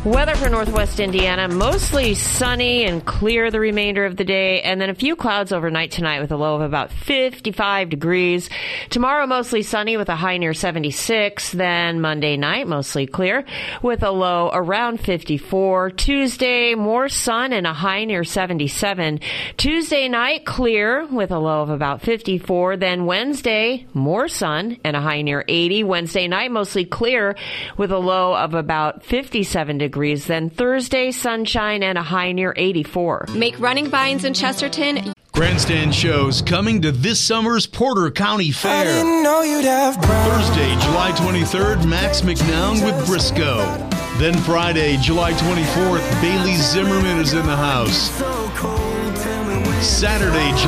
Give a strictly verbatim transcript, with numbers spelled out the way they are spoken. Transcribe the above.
Weather for Northwest Indiana, mostly sunny and clear the remainder of the day, and then a few clouds overnight tonight with a low of about fifty-five degrees. Tomorrow, mostly sunny with a high near seventy-six. Then Monday night, mostly clear with a low around fifty-four. Tuesday, more sun and a high near seventy-seven. Tuesday night, clear with a low of about fifty-four. Then Wednesday, more sun and a high near eighty. Wednesday night, mostly clear with a low of about fifty-seven degrees. Then Thursday, sunshine and a high near eighty-four. Make running vines in Chesterton. Grandstand shows coming to this summer's Porter County Fair. I didn't know you'd have brown. Thursday, July twenty-third, Max McNown with Briscoe. Then Friday, July twenty-fourth, Bailey Zimmerman is in the house. Saturday,